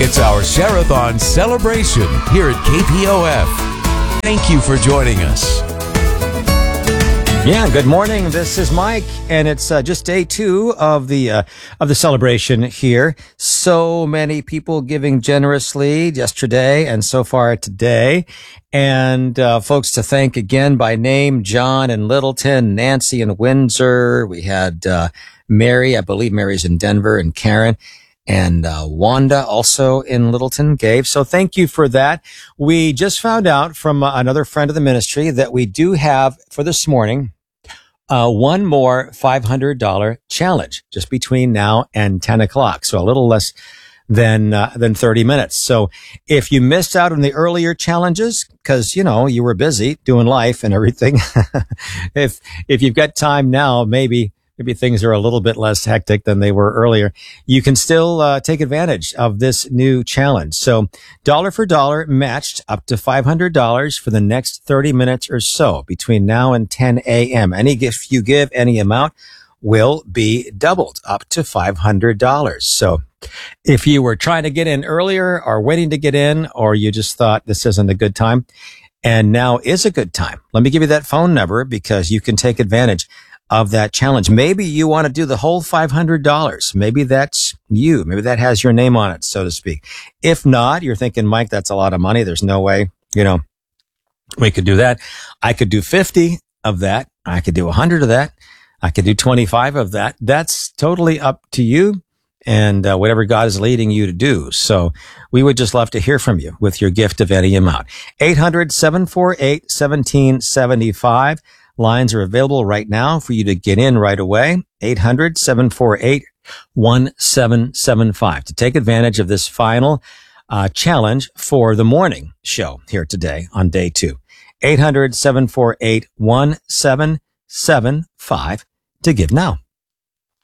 It's our Share-a-thon celebration here at KPOF. Thank you for joining us. Yeah, good morning. This is Mike, and it's just day 2 of the celebration here. So many people giving generously yesterday and so far today. And folks to thank again by name: John in Littleton, Nancy in Windsor. We had Mary, I believe Mary's in Denver, and Karen. And Wanda also in Littleton gave. So thank you for that. We just found out from another friend of the ministry that we do have for this morning one more $500 challenge just between now and 10 o'clock. So a little less than 30 minutes. So if you missed out on the earlier challenges because, you were busy doing life and everything, if you've got time now, maybe things are a little bit less hectic than they were earlier. You can still take advantage of this new challenge. So dollar for dollar matched up to $500 for the next 30 minutes or so between now and 10 a.m. Any gift you give, any amount will be doubled up to $500. So if you were trying to get in earlier or waiting to get in, or you just thought this isn't a good time, and now is a good time, let me give you that phone number because you can take advantage of that challenge. Maybe you want to do the whole $500. Maybe that's you. Maybe that has your name on it, so to speak. If not, you're thinking, Mike, that's a lot of money. There's no way, we could do that. I could do 50 of that. I could do 100 of that. I could do 25 of that. That's totally up to you and whatever God is leading you to do. So we would just love to hear from you with your gift of any amount. 800-748-1775. Lines are available right now for you to get in right away. 800-748-1775 to take advantage of this final challenge for the morning show here today on day 2. 800-748-1775 to give now.